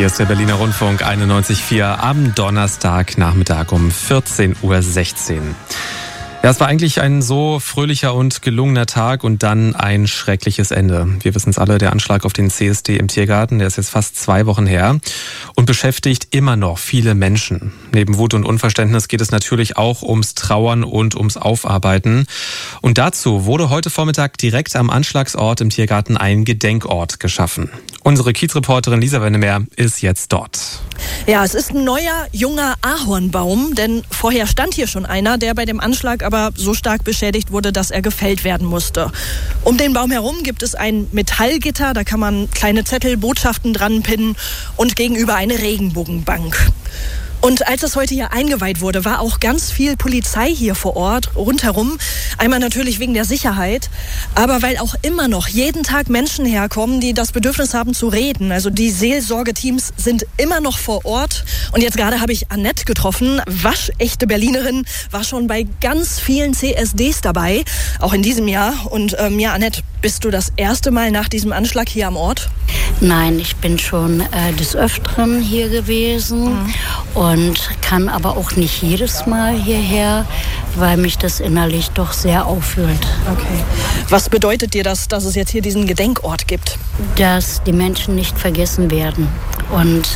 Hier ist der Berliner Rundfunk 91.4 am Donnerstagnachmittag um 14.16 Uhr. Ja, es war eigentlich ein so fröhlicher und gelungener Tag und dann ein schreckliches Ende. Wir wissen es alle, der Anschlag auf den CSD im Tiergarten, der ist jetzt fast 2 Wochen her und beschäftigt immer noch viele Menschen. Neben Wut und Unverständnis geht es natürlich auch ums Trauern und ums Aufarbeiten. Und dazu wurde heute Vormittag direkt am Anschlagsort im Tiergarten ein Gedenkort geschaffen. Unsere Kiezreporterin Lisa Wennemer ist jetzt dort. Ja, es ist ein neuer, junger Ahornbaum, denn vorher stand hier schon einer, der bei dem Anschlag aber so stark beschädigt wurde, dass er gefällt werden musste. Um den Baum herum gibt es ein Metallgitter, da kann man kleine Zettel, Botschaften dran pinnen und gegenüber eine Regenbogenbank. Und als es heute hier eingeweiht wurde, war auch ganz viel Polizei hier vor Ort, rundherum. Einmal natürlich wegen der Sicherheit, aber weil auch immer noch jeden Tag Menschen herkommen, die das Bedürfnis haben zu reden. Also die Seelsorgeteams sind immer noch vor Ort. Und jetzt gerade habe ich Annette getroffen, waschechte Berlinerin, war schon bei ganz vielen CSDs dabei, auch in diesem Jahr. Und ja, Annette, bist du das erste Mal nach diesem Anschlag hier am Ort? Nein, ich bin schon des Öfteren hier gewesen und kann aber auch nicht jedes Mal hierher, weil mich das innerlich doch sehr aufwühlt. Okay. Was bedeutet dir das, dass es jetzt hier diesen Gedenkort gibt? Dass die Menschen nicht vergessen werden. Und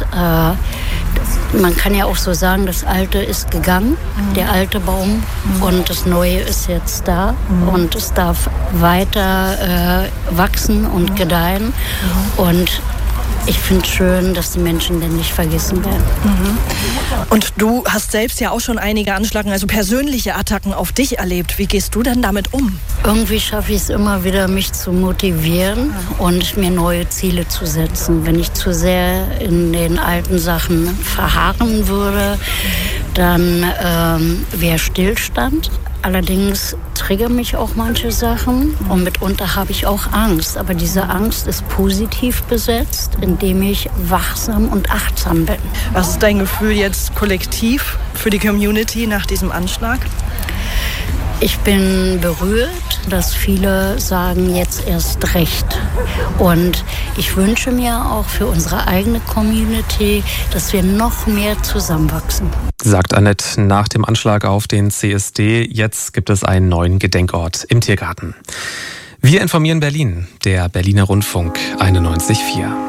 man kann ja auch so sagen, das Alte ist gegangen, der alte Baum, und das Neue ist jetzt da und es darf weiter wachsen und gedeihen. Und ich finde es schön, dass die Menschen denn nicht vergessen werden. Und du hast selbst ja auch schon einige Anschläge, also persönliche Attacken auf dich erlebt. Wie gehst du denn damit um? Irgendwie schaffe ich es immer wieder, mich zu motivieren und mir neue Ziele zu setzen. Wenn ich zu sehr in den alten Sachen verharren würde, dann wäre Stillstand. Allerdings triggern mich auch manche Sachen und mitunter habe ich auch Angst. Aber diese Angst ist positiv besetzt, indem ich wachsam und achtsam bin. Was ist dein Gefühl jetzt kollektiv für die Community nach diesem Anschlag? Ich bin berührt, dass viele sagen, jetzt erst recht. Und ich wünsche mir auch für unsere eigene Community, dass wir noch mehr zusammenwachsen. Sagt Annette nach dem Anschlag auf den CSD. Jetzt gibt es einen neuen Gedenkort im Tiergarten. Wir informieren Berlin, der Berliner Rundfunk 91.4.